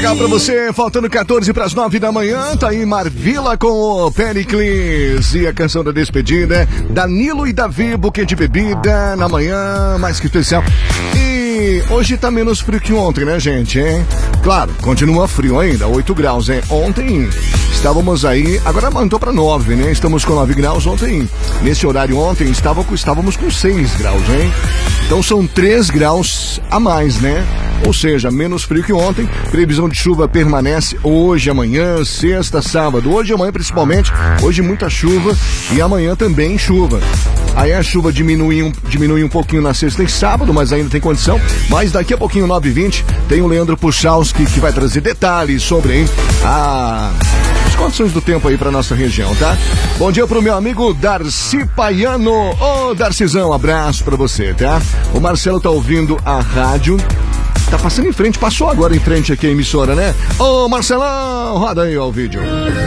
legal pra você, faltando 14 pras 9 da manhã, tá aí Marvila com o Pericles e a canção da despedida, Danilo e Davi, buquê de bebida, na manhã, mais que especial. E hoje tá menos frio que ontem, né, gente, hein? Claro, continua frio ainda, 8 graus, hein? Ontem estávamos aí, agora aumentou pra 9, né? Estamos com 9 graus ontem, nesse horário ontem estávamos com 6 graus, hein? Então são 3 graus a mais, né? Ou seja, menos frio que ontem. Previsão de chuva permanece hoje, amanhã, sexta, sábado. Hoje e amanhã principalmente. Hoje muita chuva e amanhã também chuva. Aí a chuva diminui um pouquinho na sexta e sábado, mas ainda tem condição. Mas daqui a pouquinho, 9h20, tem o Leandro Puchalski que vai trazer detalhes sobre as condições do tempo aí pra nossa região, tá? Bom dia pro meu amigo Darcy Paiano. Ô, Darcizão, abraço pra você, tá? O Marcelo tá ouvindo a rádio. Tá passando em frente, passou agora em frente aqui a emissora, né? Ô, Marcelão, roda aí ó, o vídeo.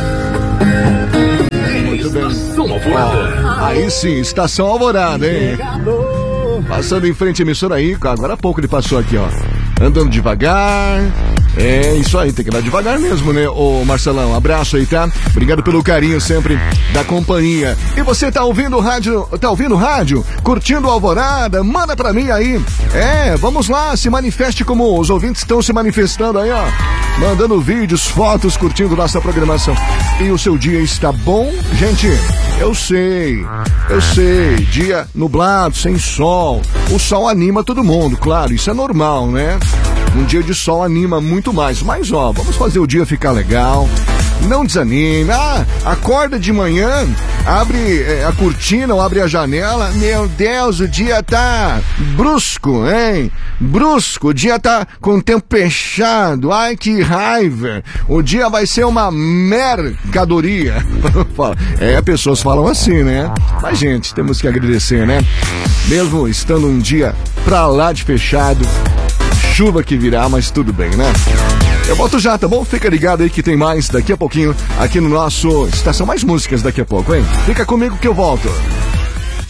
Muito bem. Aí sim, Estação Alvorada, hein? Passando em frente a emissora aí, agora há pouco ele passou aqui, ó. Andando devagar. É isso aí, tem que andar devagar mesmo, né, ô Marcelão? Abraço aí, tá? Obrigado pelo carinho sempre da companhia. E você tá ouvindo rádio? Curtindo a Alvorada? Manda pra mim aí. Vamos lá, se manifeste como os ouvintes estão se manifestando aí, ó. Mandando vídeos, fotos, curtindo nossa programação. E o seu dia está bom? Gente, eu sei. Dia nublado, sem sol. O sol anima todo mundo, claro, isso é normal, né? Um dia de sol anima muito mais. Mas, ó, vamos fazer o dia ficar legal. Não desanime. Acorda de manhã, abre a cortina ou abre a janela. Meu Deus, o dia tá brusco, hein? Brusco, o dia tá com o tempo fechado. Ai, que raiva. O dia vai ser uma mercadoria. Pessoas falam assim, né? Mas, gente, temos que agradecer, né? Mesmo estando um dia pra lá de fechado, chuva que virá, mas tudo bem, né? Eu volto já, tá bom? Fica ligado aí que tem mais daqui a pouquinho aqui no nosso Estação Mais Músicas daqui a pouco, hein? Fica comigo que eu volto.